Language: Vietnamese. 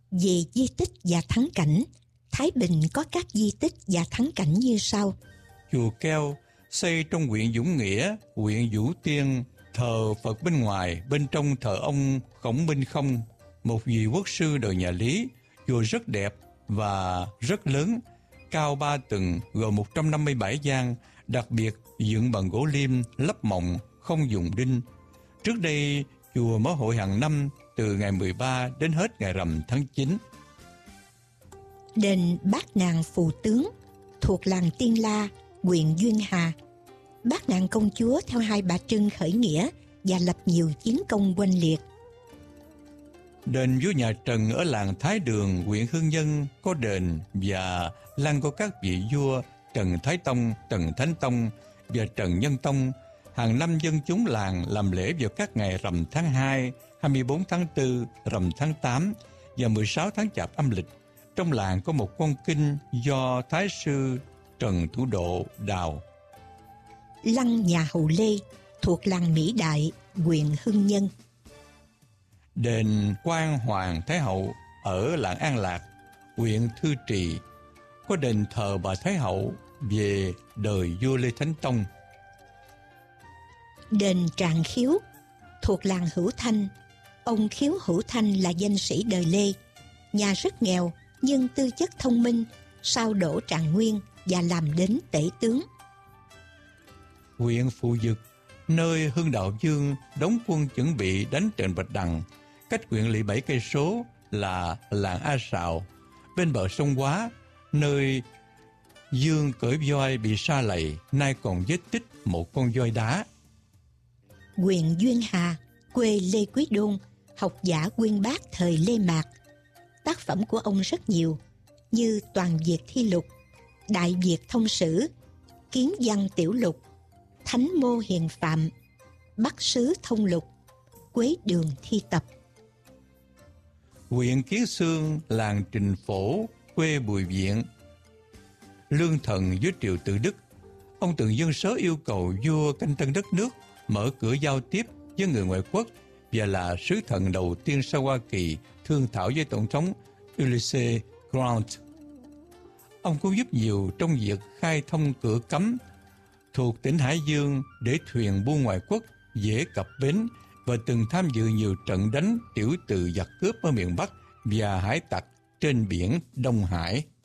Về di tích và thắng cảnh, Thái Bình có các di tích và thắng cảnh như sau. Chùa Keo xây trong huyện Dũng Nghĩa, huyện Vũ Tiên, thờ Phật bên ngoài, bên trong thờ ông Khổng Minh Không, một vị quốc sư đời nhà Lý. Chùa rất đẹp và rất lớn, cao 3 tầng, gồm 157 gian, đặc biệt dựng bằng gỗ liêm, lắp mộng, không dùng đinh. Trước đây, chùa mở hội hàng năm từ ngày 13 đến hết ngày rằm tháng 9. Đền Bát Nàng Phù Tướng thuộc làng Tiên La, huyện Duyên Hà. Bát Nàng công chúa theo hai bà Trưng khởi nghĩa và lập nhiều chiến công oanh liệt. Đền vua nhà Trần ở làng Thái Đường, huyện Hưng Nhân có đền và lăng của các vị vua Trần Thái Tông, Trần Thánh Tông và Trần Nhân Tông. Hàng năm dân chúng làng làm lễ vào các ngày rằm tháng 2, 24 tháng 4, rằm tháng 8 và 16 tháng Chạp âm lịch. Trong làng có một con kinh do Thái sư Trần Thủ Độ đào. Lăng nhà Hậu Lê thuộc làng Mỹ Đại, huyện Hưng Nhân. Đền Quan Hoàng Thái Hậu ở làng An Lạc, huyện Thư Trì, có đền thờ bà Thái Hậu về đời vua Lê Thánh Tông. Đền Trạng Khiếu thuộc làng Hữu Thanh. Ông Khiếu Hữu Thanh là danh sĩ đời Lê, nhà rất nghèo nhưng tư chất thông minh, sau đỗ Trạng Nguyên và làm đến tể tướng. Huyện Phù Dực, nơi Hưng Đạo Vương đóng quân chuẩn bị đánh trận Bạch Đằng, cách huyện Lỵ 7 cây số là làng A Sào, bên bờ sông Hóa, nơi Dương cưỡi voi bị sa lầy, nay còn vết tích một con voi đá. Huyện Duyên Hà, quê Lê Quý Đôn, học giả uyên bác thời Lê Mạc. Tác phẩm của ông rất nhiều, như Toàn Việt Thi Lục, Đại Việt Thông Sử, Kiến Văn Tiểu Lục, Thánh Mô Hiền Phạm, Bắc Sứ Thông Lục, Quế Đường Thi Tập. Huyện Kiến Xương, làng Trình Phổ, quê Bùi Viện, lương thần dưới triều Tự Đức. Ông từng dâng sớ yêu cầu vua canh tân đất nước, mở cửa giao tiếp với người ngoại quốc và là sứ thần đầu tiên sau Hoa Kỳ thương thảo với Tổng thống Ulysses Grant. Ông cũng giúp nhiều trong việc khai thông cửa cấm thuộc tỉnh Hải Dương để thuyền buôn ngoại quốc dễ cập bến, và từng tham dự nhiều trận đánh tiểu từ giặc cướp ở miền Bắc và hải tặc trên biển Đông Hải.